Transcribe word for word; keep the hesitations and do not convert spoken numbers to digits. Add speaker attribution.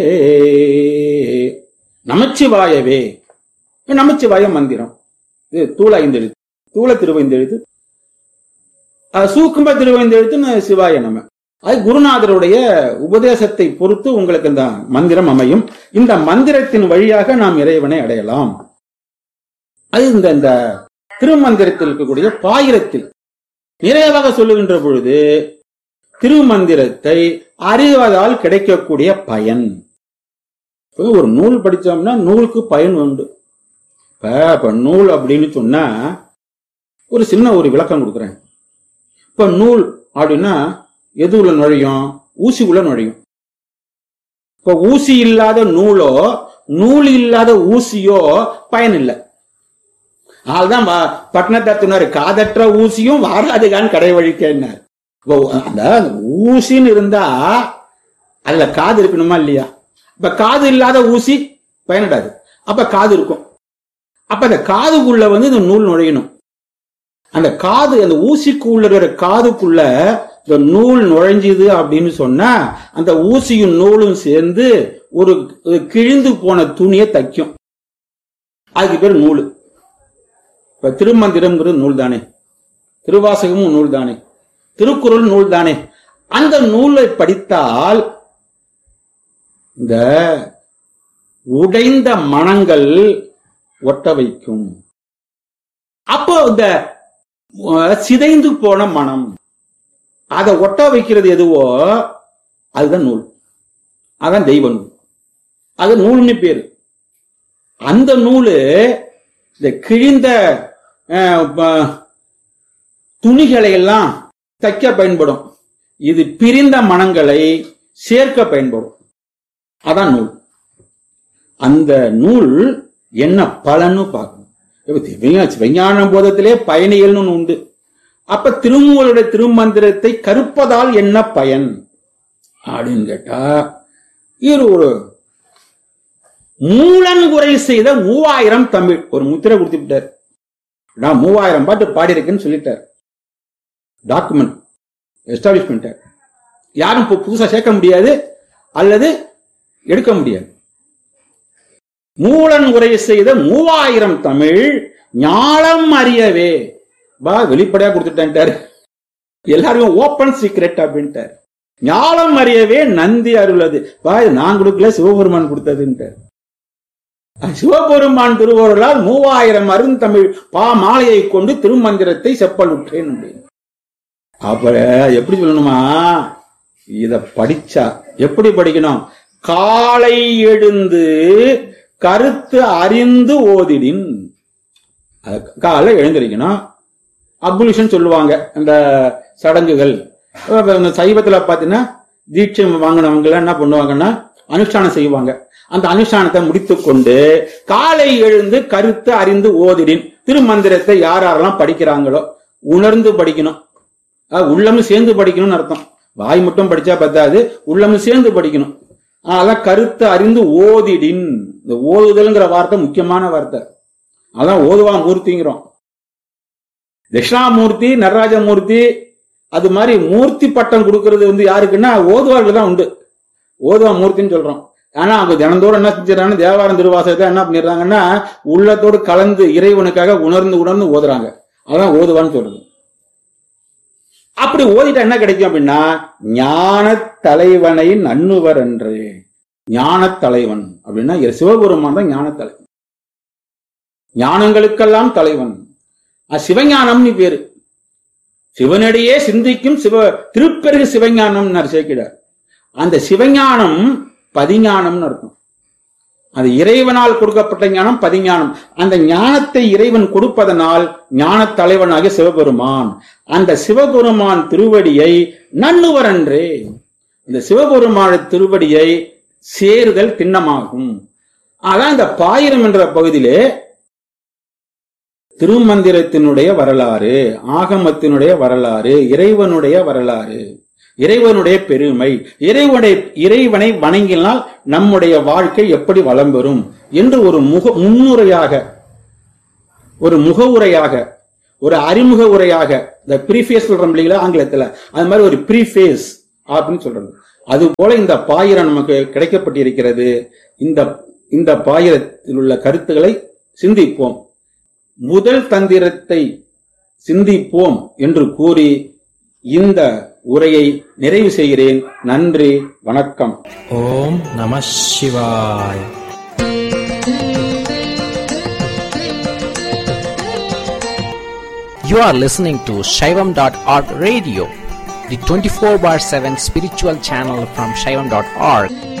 Speaker 1: நமச்சிவாயவே. நமச்சிவாய மந்திரம் இது தூள ஐந்து எழுத்து, தூள திருவைந்து எழுத்து, சூக்கும்ப திருவைந்து எழுத்து சிவாய நம. அது குருநாதருடைய உபதேசத்தை பொறுத்து உங்களுக்கு இந்த மந்திரம் அமையும். இந்த மந்திரத்தின் வழியாக நாம் இறைவனை அடையலாம். அது இந்த இந்த திருமந்திரத்தில் இருக்கக்கூடிய பாயிரத்தில் நிறைவாக சொல்லுகின்ற பொழுது திருமந்திரத்தை அறிவதால் கிடைக்கக்கூடிய பயன். ஒரு நூல் படிச்சோம்னா நூலுக்கு பயன் உண்டு. இப்ப நூல் அப்படின்னு சொன்னா ஒரு சின்ன ஒரு விளக்கம் கொடுக்குறேன். இப்ப நூல் அப்படின்னா எது உள்ள நுழையும்? ஊசி உள்ள நுழையும். இப்ப ஊசி இல்லாத நூலோ நூல் இல்லாத ஊசியோ பயன் இல்லை. அதுதான் பட்டணத்தார் காதற்ற ஊசியும் வாராதுகான் கடை வழிக்கினார். அந்த ஊசின்னு இருந்தா அதுல காது இருக்கணுமா இல்லையா? இப்ப காது இல்லாத ஊசி பயனடாது. அப்ப காது இருக்கும். அப்ப அந்த காதுக்குள்ள வந்து இந்த நூல் நுழையணும். அந்த காது அந்த ஊசிக்குள்ள இருக்கிற காதுக்குள்ள இந்த நூல் நுழைஞ்சுது அப்படின்னு சொன்னா அந்த ஊசியும் நூலும் சேர்ந்து ஒரு கிழிந்து போன துணியை தைக்கும். அதுக்கு பேர் நூல். இப்ப திருமந்திரம்ங்கிறது நூல் தானே, திருவாசகமும் நூல் தானே, திருக்குறள் நூல் தானே. அந்த நூலை படித்தால் இந்த உடைந்த மனங்கள் ஒட்ட வைக்கும். அப்போ இந்த சிதைந்து போன மனம் அதை ஒட்ட வைக்கிறது எதுவோ அதுதான் நூல். அதான் தெய்வ நூல். அது நூல்னு பேரு. அந்த நூலு இந்த கிழிந்த துணிகளை எல்லாம் தைக்க பயன்படும். இது பிரிந்த மனங்களை சேர்க்க பயன்படும். அதான் நூல். அந்த நூல் என்ன பலன்னு பார்க்கணும். விஞ்ஞான போதத்திலே பயணிகள்னு உண்டு. அப்ப திருமூலருடைய திருமந்திரத்தை கற்பதால் என்ன பயன் அப்படின்னு கேட்டா இது ஒரு மூலன்குறை செய்த மூவாயிரம் தமிழ் ஒரு முத்திரை கொடுத்துட்டார். நான் மூவாயிரம் பாட்டு பாடியிருக்கேன்னு சொல்லிட்டார். டாக்குமெண்ட் எஸ்டாப்ளிஷ் பண்ணிட்டார். யாரும் புதுசா சேர்க்க முடியாது அல்லது எடுக்க முடியாது. மூலன் உரை செய்த மூவாயிரம் தமிழ் ஞானம் அறியவே பா வெளிப்படையா கொடுத்துட்டாரு. எல்லாரும் ஓபன் சீக்ரெட் அப்படின்ட்டார். ஞானம் அறியவே நந்தி அருளது பா நான் கொடுக்கல சிவபெருமான் கொடுத்ததுன்ட்டார். சிவபெருமான் திருவருளால் மூவாயிரம் அருந்தமிழ் பா மாலையை கொண்டு திருமந்திரத்தை செப்பலுற்றேன் அப்படின்னு. அப்ப எப்படி சொல்லணுமா? இத படிச்சா எப்படி படிக்கணும்? காலை எழுந்து கருத்து அறிந்து ஓதிடின். காலை எழுந்திருக்கணும். அபுலிஷன் சொல்லுவாங்க இந்த சடங்குகள். சைவத்துல பாத்தீங்கன்னா தீட்சை வாங்கினவங்க என்ன பண்ணுவாங்கன்னா அனுஷ்டானம் செய்வாங்க. அந்த அனுஷ்டானத்தை முடித்துக் கொண்டு காலை எழுந்து கருத்து அறிந்து ஓதிடின் திருமந்திரத்தை யார் யாரெல்லாம் படிக்கிறாங்களோ உணர்ந்து படிக்கணும். உள்ளமும் சேர்ந்து படிக்கணும்னு அர்த்தம். வாய் மட்டும் படிச்சா பத்தாது, உள்ளமும் சேர்ந்து படிக்கணும். அதான் கருத்து அறிந்து ஓதிடின். இந்த ஓதுதல்ங்கிற வார்த்தை முக்கியமான வார்த்தை. அதான் ஓதுவா மூர்த்திங்கிறோம். தட்சிணாமூர்த்தி, நடராஜமூர்த்தி அது மாதிரி மூர்த்தி பட்டம் கொடுக்கறது வந்து யாருக்குன்னா ஓதுவார்கள் தான் உண்டு. ஓதுவா மூர்த்தின்னு சொல்றோம். ஆனா அவங்க தினந்தோறும் என்ன செஞ்சாங்க? தேவாரம் திருவாசகத்தை என்ன பண்ணிடுறாங்கன்னா உள்ளத்தோடு கலந்து இறைவனுக்காக உணர்ந்து உணர்ந்து ஓதுறாங்க. அதான் ஓதுவான்னு சொல்றது. அப்படி ஓதிட்டா என்ன கிடைக்கும் அப்படின்னா ஞான தலைவனை நண்ணுவர் என்று. ஞான தலைவன் அப்படின்னா சிவபெருமான் தான் ஞான தலைவன், ஞானங்களுக்கெல்லாம் தலைவன். சிவஞானம்னு பேரு. சிவனடியே சிந்திக்கும் சிவ திருப்பெருகு சிவஞானம் சேர்க்கிறார். அந்த சிவஞானம் பதிஞானம்னு அர்த்தம். அது இறைவனால் கொடுக்கப்பட்ட ஞானம் பதிஞானம். அந்த ஞானத்தை இறைவன் கொடுப்பதனால் ஞான தலைவனாகிய சிவபெருமான். அந்த சிவபெருமான் திருவடியை நண்ணுவர் என்றே. இந்த சிவபெருமான திருவடியை சேருதல் திண்ணமாகும். அதான் இந்த பாயிரம் என்ற பகுதியிலே திருமந்திரத்தினுடைய வரலாறு, ஆகமத்தினுடைய வரலாறு, இறைவனுடைய வரலாறு, இறைவனுடைய பெருமை, இறைவனை இறைவனை வணங்கினால் நம்முடைய வாழ்க்கை எப்படி வளம் பெறும் என்று ஒரு முக முன்னுரையாக, ஒரு முகவுரையாக, ஒரு அறிமுக உரையாக, இந்த ப்ரீஃபேஸ் சொல்றோம் இல்லைங்களா ஆங்கிலத்துல, அது மாதிரி ஒரு ப்ரீஃபேஸ் அப்படின்னு சொல்றது. அதுபோல இந்த பாயிரம் நமக்கு கிடைக்கப்பட்டிருக்கிறது. இந்த இந்த பாயிரத்தில் உள்ள கருத்துக்களை சிந்திப்போம். முதல் தந்திரத்தை சிந்திப்போம் என்று கூறி இந்த உரையை நிறைவு செய்கிறேன். நன்றி, வணக்கம்.
Speaker 2: ஓம் நம சிவாய். You are listening to Shaivam dot org radio, the twenty-four bar seven spiritual channel from Shaivam dot org.